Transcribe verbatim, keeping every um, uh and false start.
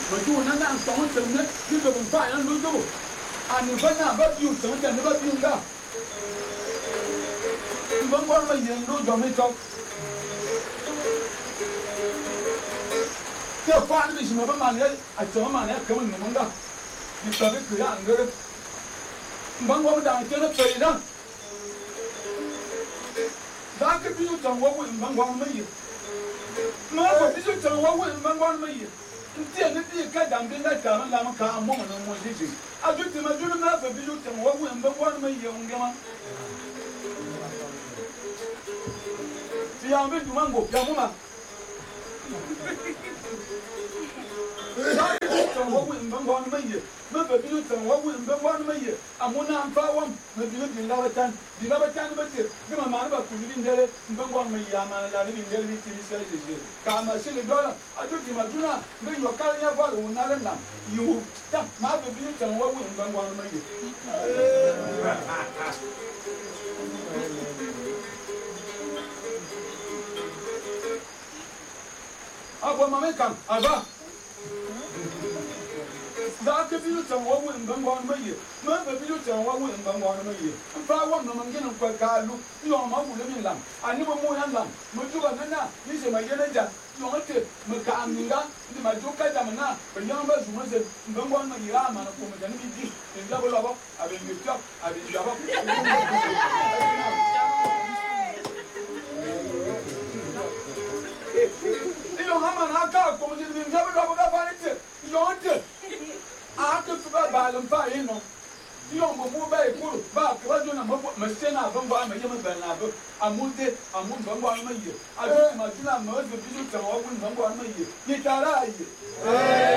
mà chú nó đang sống chừng đấy chứ tôi còn phải nó nuôi chú anh vẫn là bắt yêu sống chừng nó bắt yêu ra vẫn quan bây giờ nuôi cho mấy cháu cái quan cái gì mà bắt màn đấy à cháu màn đấy cái mình muốn ra đi tới cái cửa hàng nữa vẫn quan đang chơi nó tùy đó giá cái ví dụ chẳng có quyền vẫn quan mấy gì mà có ví dụ chẳng có quyền vẫn quan mấy gì tiền cái tiền cái đam bên đây cả nó làm cả mua mà nó mua gì gì à chú thì mà chú nó phải ví dụ chẳng có quyền vẫn quan mấy gì ông kia mà thì anh biết chúng anh gục nhau mà giá cái chẳng có quyền vẫn quan mấy gì nó phải ví dụ chẳng có quyền vẫn quan mấy gì à muốn làm phá ông mà ví dụ thì lao ra chân thì lao ra chân nó biết nhưng mà mà nó bảo cũng đi đến đây vẫn quan mấy gì mà là đi đến đây đi tìm xe gì cả mà xin được đó à chú thì mà chú na bây giờ cái nhà vợ của nó lên làm yêu chắc mà phải ví dụ chẳng có quyền vẫn quan mấy gì Apa mama kan? Aba. Dah ke bilu cakap wawu embang wawu mai. Mana bilu cakap wawu embang wawu mai. Apa wawu nama mungkin orang kalu. Yang mahu lebih lang. Ani mahu yang lang. Muncul nana. Ni semua yang ada. Yang ada. Mereka ambilkan. Ini maju ke mana? Penyang baru semua se. Embang wawu mai. Ya mana pun macam ni di. Ini apa lawak? Ada mikir. Ada jawab. Yung haman aka como se me já vai dar para isso. Yonte. Aka tu vai balan pa ino. Yung mo mo ba ikuru ba ka jo na mo me se na ban ba me yema ban na ba. Amunte amun ban ba me ye. Adu ma tuna mo ze bisu tan wa kun ban ba me ye. Ni tara ye.